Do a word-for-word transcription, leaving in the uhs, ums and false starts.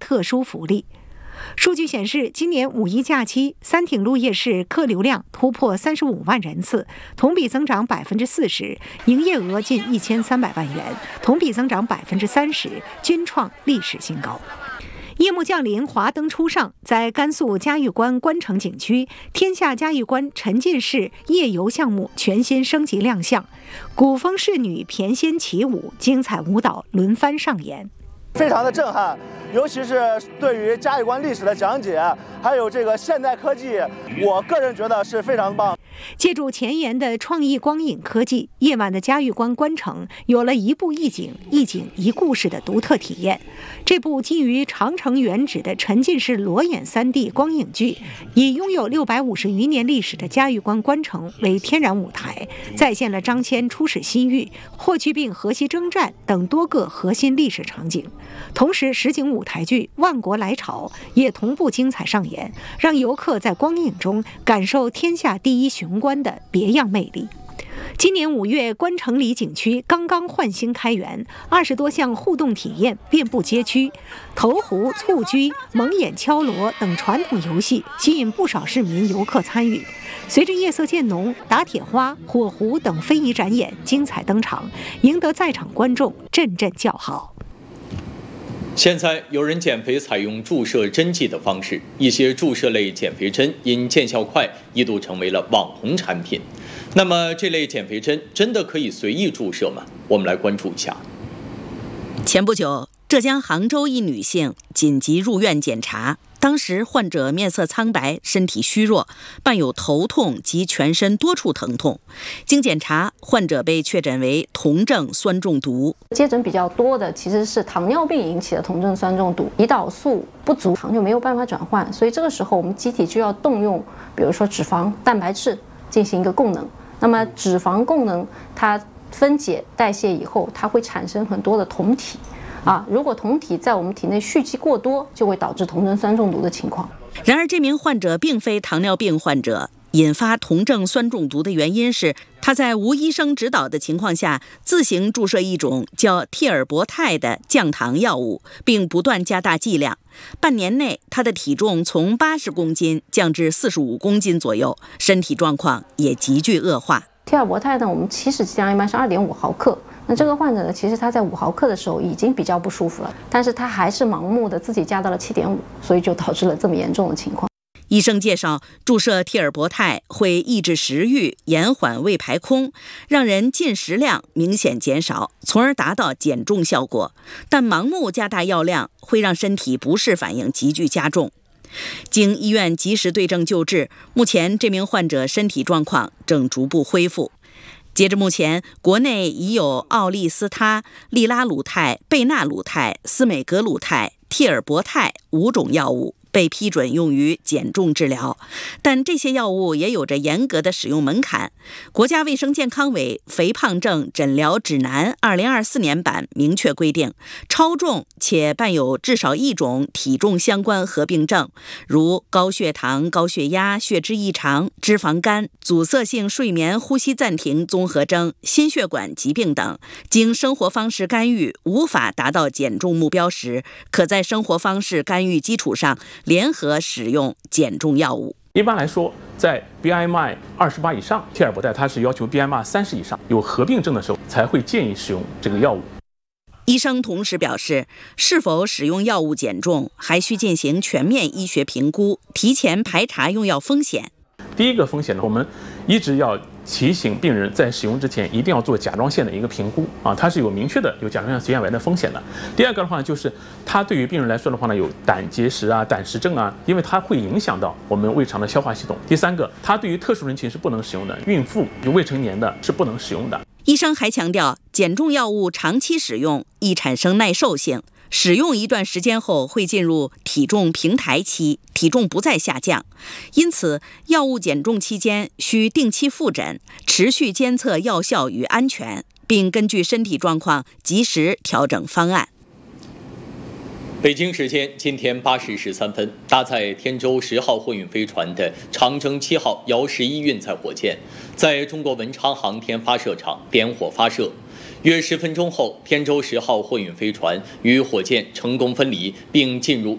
特殊福利。数据显示，今年五一假期，三挺路夜市客流量突破三十五万人次，同比增长百分之四十，营业额近一千三百万元，同比增长百分之三十，均创历史新高。夜幕降临，华灯初上，在甘肃嘉峪关关城景区，天下嘉峪关沉浸式夜游项目全新升级亮相，古风仕女翩跹起舞，精彩舞蹈轮番上演， 非常的震撼。尤其是对于嘉峪关历史的讲解，还有这个现代科技，我个人觉得是非常棒。 借助前沿的创意光影科技，夜晚的嘉峪关关城有了一步一景、一景一故事的独特体验。这部基于长城原址的沉浸式裸眼 三 D 光影剧，以拥有六百五十余年历史的嘉峪关关城为天然舞台，再现了张骞出使西域、霍去病河西征战等多个核心历史场景。同时，实景舞台剧《万国来朝》也同步精彩上演，让游客在光影中感受天下第一雄关的别样魅力。今年五月，关城里景区刚刚焕新开园，二十多项互动体验遍布街区，投壶、蹴鞠、蒙眼敲锣等传统游戏吸引不少市民游客参与。随着夜色渐浓，打铁花、火狐等非遗展演精彩登场，赢得在场观众阵阵叫好。 现在有人减肥采用注射针剂的方式，一些注射类减肥针因见效快，一度成为了网红产品。那么这类减肥针真的可以随意注射吗？我们来关注一下。 前不久，浙江杭州一女性紧急入院检查，当时患者面色苍白，身体虚弱，伴有头痛及全身多处疼痛。经检查，患者被确诊为酮症酸中毒。 接诊比较多的其实是糖尿病引起的酮症酸中毒，胰岛素不足，糖就没有办法转换，所以这个时候我们机体就要动用，比如说脂肪、蛋白质进行一个供能。那么脂肪供能它分解代谢以后，它会产生很多的酮体。啊，如果酮体在我们体内蓄积过多，就会导致酮症酸中毒的情况。 然而，这名患者并非糖尿病患者，引发酮症酸中毒的原因是他在无医生指导的情况下自行注射一种叫替尔博泰的降糖药物，并不断加大剂量。半年内，他的体重从八十公斤降至四十五公斤左右，身体状况也急剧恶化。 替尔博泰呢，我们起始剂量一般是二点五毫克。那这个患者呢，其实他在五毫克的时候已经比较不舒服了，但是他还是盲目的自己加到了七点五，所以就导致了这么严重的情况。 医生介绍，注射替尔博泰会抑制食欲，延缓胃排空，让人进食量明显减少，从而达到减重效果。但盲目加大药量会让身体不适反应急剧加重。经医院及时对症救治，目前这名患者身体状况正逐步恢复。截至目前，国内已有奥利司他、利拉鲁泰、贝纳鲁泰、司美格鲁泰、替尔博泰五种药物被批准用于减重治疗，但这些药物也有着严格的使用门槛。国家卫生健康委肥胖症诊疗指南二零二四年版明确规定，超重且伴有至少一种体重相关合并症，如高血糖、高血压、血脂异常、脂肪肝、阻塞性睡眠呼吸暂停综合征、心血管疾病等，经生活方式干预无法达到减重目标时，可在生活方式干预基础上联合使用减重药物。 一般来说，在 B M I 二十八以上，替尔博泰它是要求 B M I 三十以上，有合并症的时候才会建议使用这个药物。 医生同时表示，是否使用药物减重，还需进行全面医学评估，提前排查用药风险。 第一个风险呢，我们一直要提醒病人在使用之前一定要做甲状腺的一个评估啊，它是有明确的有甲状腺髓腺癌的风险的。第二个的话呢，就是它对于病人来说的话呢，有胆结石啊、胆石症啊，因为它会影响到我们胃肠的消化系统。第三个，它对于特殊人群是不能使用的，孕妇、有未成年的是不能使用的。 医生还强调，减重药物长期使用易产生耐受性，使用一段时间后会进入体重平台期，体重不再下降。因此，药物减重期间需定期复诊，持续监测药效与安全，并根据身体状况及时调整方案。 北京时间今天八时十三分，搭载天舟十号货运飞船的长征七号遥十一运载火箭，在中国文昌航天发射场点火发射。约十分钟后，天舟十号货运飞船与火箭成功分离，并进入